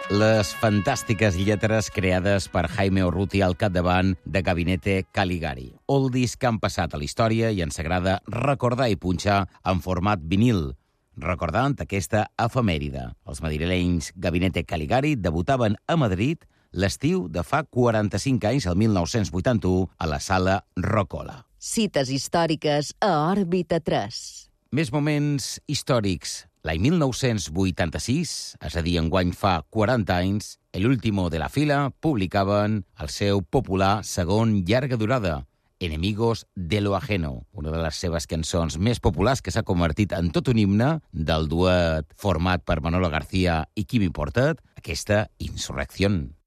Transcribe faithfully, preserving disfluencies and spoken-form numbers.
les fantàstiques lletres creades per Jaime Urruti al capdavant de Gabinete Caligari. Oldies que han passat a la història i ens agrada recordar i punxar en format vinil, recordant aquesta efemèride. Els madrilenys Gabinete Caligari debutaven a Madrid l'estiu de fa quaranta-cinc anys, el mil nou-cents vuitanta-u, a la Sala Rocola. Cites històriques a Òrbita tres. Més moments històrics. L'any mil nou-cents vuitanta-sis, és a dir, enguany fa quaranta anys, El último de la fila publicaven el seu popular segon llarga durada, Enemigos de lo ajeno, una de les seves cançons més populars que s'ha convertit en tot un himne del duet format per Manolo García i Quimi Portet, aquesta Insurrección.